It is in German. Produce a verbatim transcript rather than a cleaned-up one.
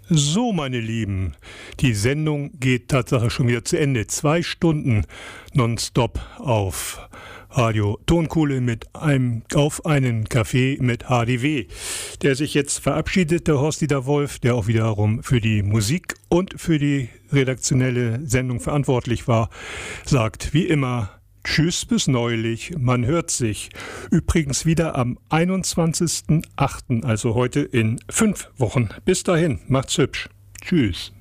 So, meine Lieben, die Sendung geht tatsächlich schon wieder zu Ende. Zwei Stunden nonstop auf Radio Tonkuhle mit einem, auf einen Kaffee mit H D W. Der sich jetzt verabschiedet, der Horst-Dieter Wolf, der auch wiederum für die Musik und für die redaktionelle Sendung verantwortlich war, sagt wie immer Tschüss bis neulich, man hört sich. Übrigens wieder am einundzwanzigsten achten, also heute in fünf Wochen. Bis dahin, macht's hübsch. Tschüss.